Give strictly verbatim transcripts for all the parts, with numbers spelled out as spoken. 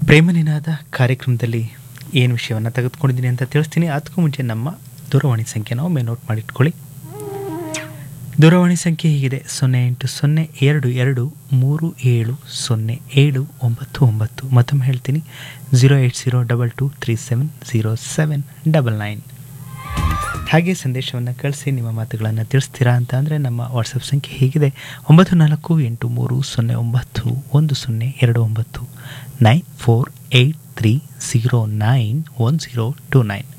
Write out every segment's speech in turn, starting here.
ಪ್ರೇಮ ನಿನಾದ ಕಾರ್ಯಕ್ರಮದಲ್ಲಿ ಏನು ವಿಷಯವನ್ನು ತೆಗೆದುಕೊಂಡಿದ್ದೀನಿ ಅಂತ ತಿಳಿಸ್ತೀನಿ. ಅದಕ್ಕೂ ಮುಂಚೆ ನಮ್ಮ ದೂರವಾಣಿ ಸಂಖ್ಯೆನ ಒಮ್ಮೆ ನೋಟ್ ಮಾಡಿಟ್ಕೊಳ್ಳಿ. ದೂರವಾಣಿ ಸಂಖ್ಯೆ ಹೀಗಿದೆ: ಸೊನ್ನೆ ಎಂಟು ಸೊನ್ನೆ ಎರಡು ಎರಡು ಮೂರು ಏಳು ಸೊನ್ನೆ ಏಳು ಒಂಬತ್ತು ಒಂಬತ್ತು. ಮತ್ತೊಮ್ಮೆ ಹೇಳ್ತೀನಿ, zero eight zero double two three seven zero seven double nine. ಹಾಗೆ ಸಂದೇಶವನ್ನು ಕಳಿಸಿ ನಿಮ್ಮ ಮಾತುಗಳನ್ನು ತಿಳಿಸ್ತೀರಾ ಅಂತ ಅಂದರೆ ನಮ್ಮ ವಾಟ್ಸಪ್ ಸಂಖ್ಯೆ ಹೀಗಿದೆ: ಒಂಬತ್ತು ನಾಲ್ಕು ಎಂಟು ಮೂರು ಸೊನ್ನೆ ಒಂಬತ್ತು ಒಂದು ಸೊನ್ನೆ ಎರಡು ಒಂಬತ್ತು, nine four eight three zero nine one zero to nine.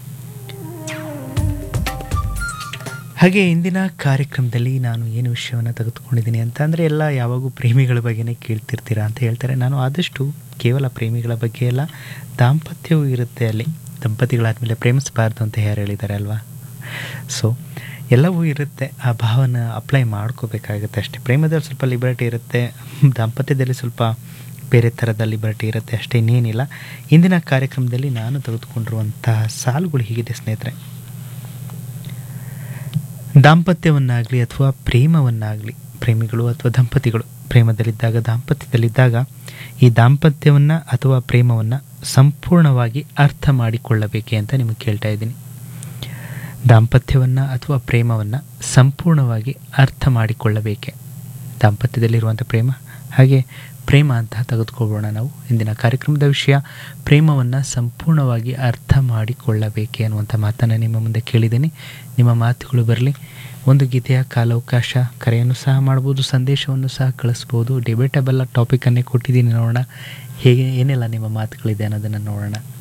ಹಾಗೆ ಇಂದಿನ ಕಾರ್ಯಕ್ರಮದಲ್ಲಿ ನಾನು ಏನು ವಿಷಯವನ್ನು ತೆಗೆದುಕೊಂಡಿದ್ದೀನಿ ಅಂತ ಅಂದರೆ, ಎಲ್ಲ ಯಾವಾಗೂ ಪ್ರೇಮಿಗಳ ಬಗ್ಗೆನೇ ಕೇಳ್ತಿರ್ತೀರಾ ಅಂತ ಹೇಳ್ತಾರೆ. ನಾನು ಆದಷ್ಟು ಕೇವಲ ಪ್ರೇಮಿಗಳ ಬಗ್ಗೆ ಎಲ್ಲ, ದಾಂಪತ್ಯವೂ ಇರುತ್ತೆ ಅಲ್ಲಿ. ದಂಪತಿಗಳಾದಮೇಲೆ ಪ್ರೇಮಿಸಬಾರ್ದು ಅಂತ ಯಾರು ಹೇಳಿದ್ದಾರೆ ಅಲ್ವಾ? ಸೊ ಎಲ್ಲವೂ ಇರುತ್ತೆ, ಆ ಭಾವನ ಅಪ್ಲೈ ಮಾಡ್ಕೋಬೇಕಾಗುತ್ತೆ ಅಷ್ಟೇ. ಪ್ರೇಮದಲ್ಲಿ ಸ್ವಲ್ಪ ಲಿಬರ್ಟಿ ಇರುತ್ತೆ, ದಾಂಪತ್ಯದಲ್ಲಿ ಸ್ವಲ್ಪ ಬೇರೆ ಥರದ ಲಿಬರ್ಟಿ ಇರುತ್ತೆ ಅಷ್ಟೇ, ಇನ್ನೇನಿಲ್ಲ. ಇಂದಿನ ಕಾರ್ಯಕ್ರಮದಲ್ಲಿ ನಾನು ತೆಗೆದುಕೊಂಡಿರುವಂತಹ ಸಾಲುಗಳು ಹೀಗಿದೆ ಸ್ನೇಹಿತರೆ: ದಾಂಪತ್ಯವನ್ನಾಗಲಿ ಅಥವಾ ಪ್ರೇಮವನ್ನಾಗಲಿ, ಪ್ರೇಮಿಗಳು ಅಥವಾ ದಂಪತಿಗಳು ಪ್ರೇಮದಲ್ಲಿದ್ದಾಗ, ದಾಂಪತ್ಯದಲ್ಲಿದ್ದಾಗ ಈ ದಾಂಪತ್ಯವನ್ನು ಅಥವಾ ಪ್ರೇಮವನ್ನು ಸಂಪೂರ್ಣವಾಗಿ ಅರ್ಥ ಮಾಡಿಕೊಳ್ಳಬೇಕೆ ಅಂತ ನಿಮಗೆ ಕೇಳ್ತಾ ಇದ್ದೀನಿ. ದಾಂಪತ್ಯವನ್ನು ಅಥವಾ ಪ್ರೇಮವನ್ನು ಸಂಪೂರ್ಣವಾಗಿ ಅರ್ಥ ಮಾಡಿಕೊಳ್ಳಬೇಕೆ? ದಾಂಪತ್ಯದಲ್ಲಿರುವಂಥ ಪ್ರೇಮ ಹಾಗೆ ಪ್ರೇಮ ಅಂತ ತೆಗೆದುಕೊಳ್ಳೋಣ ನಾವು. ಇಂದಿನ ಕಾರ್ಯಕ್ರಮದ ವಿಷಯ ಪ್ರೇಮವನ್ನು ಸಂಪೂರ್ಣವಾಗಿ ಅರ್ಥ ಮಾಡಿಕೊಳ್ಳಬೇಕೆ ಅನ್ನುವಂಥ ಮಾತನ್ನು ನಿಮ್ಮ ಮುಂದೆ ಕೇಳಿದ್ದೀನಿ. ನಿಮ್ಮ ಮಾತುಗಳು ಬರಲಿ. ಒಂದು ಗೀತೆಯ ಕಾಲಾವಕಾಶ, ಕರೆಯನ್ನು ಸಹ ಮಾಡ್ಬೋದು, ಸಂದೇಶವನ್ನು ಸಹ ಕಳಿಸ್ಬೋದು. ಡಿಬೇಟಬಲ್ ಟಾಪಿಕನ್ನೇ ಕೊಟ್ಟಿದ್ದೀನಿ, ನೋಡೋಣ ಹೇಗೆ ಏನೆಲ್ಲ ನಿಮ್ಮ ಮಾತುಗಳಿದೆ ಅನ್ನೋದನ್ನು ನೋಡೋಣ.